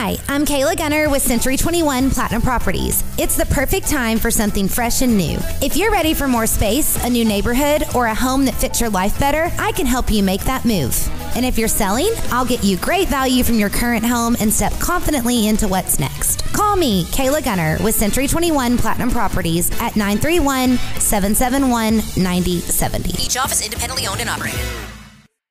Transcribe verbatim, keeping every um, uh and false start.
Hi, I'm Kayla Gunner with Century twenty-one Platinum Properties. It's the perfect time for something fresh and new. If you're ready for more space, a new neighborhood, or a home that fits your life better, I can help you make that move. And if you're selling, I'll get you great value from your current home and step confidently into what's next. Call me, Kayla Gunner, with Century twenty-one Platinum Properties at nine three one, seven seven one, nine zero seven zero. Each office independently owned and operated.